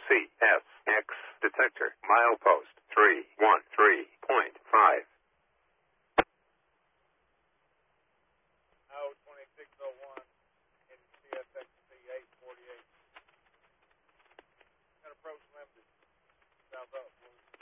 CSX detector, milepost 313.5. Iowa 2601 in CSXC 848. Got approach limited. South up.